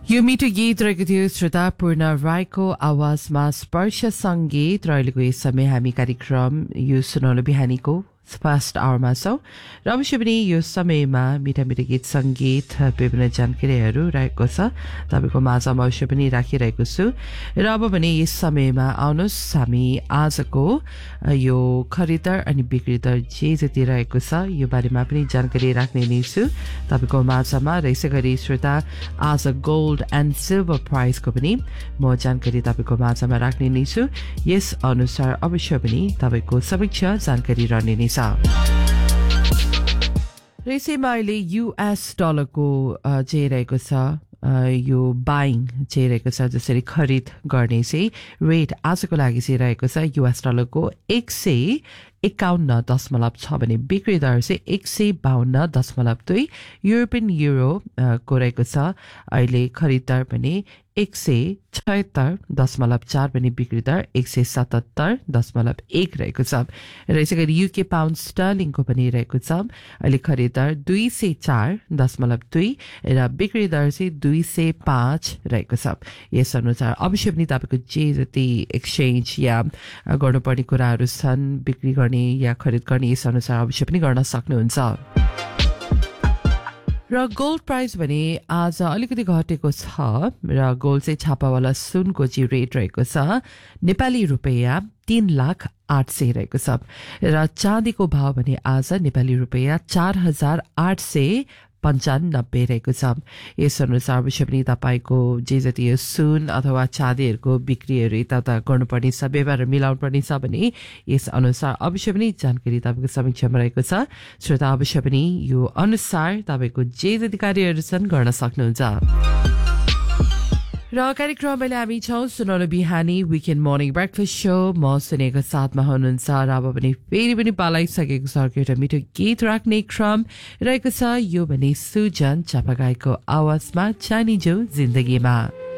यो मिठो गीत रहेको थियो श्रोता पूर्ण राईको आवाजमा स्पर्श संगीत र अहिलेको यस समय हामी कार्यक्रम यो सुनौलो बिहानीको फर्स्ट आवरमा छौं र अवश्य पनि यो समयमा मिठा मिठा गीत संगीत विभिन्न जानकारीहरू रहेको छ तपाईको माझमा अवश्य पनि राखिरहेको छु र अब भने यस समयमा आउनुहोस् हामी आजको यो खरिददार अनि बिक्रीदार जे जति रहेको छ यो बारेमा पनि जानकारी राख्ने नै छु तपाईको माझमा र यसैगरी श्रोता आज गोल्ड एन्ड सिल्भर प्राइसको पनि म जानकारी तपाईको माझमा राख्ने नै छु यस अनुसार अवश्य पनि तपाईको समक्ष जानकारी रहने नै छ र यसैमा अहिले US डलरको जे रहेको छ यो बाइङ चाहिँ रहेको छ जसरी खरिद गर्ने चाहिँ रेट आजको लागि चाहिँ रहेको छ US डलरको 151.6 भने बिक्री दर चाहिँ 152.2 युरोपियन युरो को रहेको छ अहिले खरिद दर पनि 176.4 भने बिक्री दर 177.1 रहेको छ र यसैगरी युके पाउन्ड स्टर्लिङको पनि रहेको छ अहिले खरिद दर 204.2 र बिक्री दर चाहिँ 205 रहेको छ यस अनुसार अवश्य पनि तपाईको जे जति एक्सचेन्ज या गर्नुपर्ने कुराहरू छन् बिक्री गर्ने या खरिद गर्ने यस अनुसार अवश्य पनि गर्न सक्नुहुन्छ र गोल्ड प्राइस भने आज अलिकति घटेको छ र गोल्ड चाहिँ छापावाला सुनको चाहिँ रेट रहेको छ नेपाली रुपैयाँ 3,08,000 रहेको छ र चाँदीको भाव भने आज नेपाली रुपैयाँ 4,895 रहेको छ यस अनुसार अवश्य पनि तपाईको जे जति यो सुन अथवा चाँदीहरूको बिक्रीहरू यता गर्नुपर्ने छ व्यवहार मिलाउनु पर्ने छ भने यस अनुसार अवश्य पनि जानकारी तपाईको समक्षमा रहेको छ श्रोता अवश्य पनि यो अनुसार तपाईको जे जति कार्यहरू छन् गर्न सक्नुहुन्छ र कार्यक्रममा हामी छौं सुनौलो बिहानी विकेन्ड मर्निङ ब्रेकफास्ट शो म सुनेको साथमा हुनुहुन्छ र अब पनि फेरि पनि पालाइसकेको छ एउटा मिठो गीत राख्ने क्रम रहेको छ यो भने सुजन चापागाईको आवाजमा चानी जो जिन्दगीमा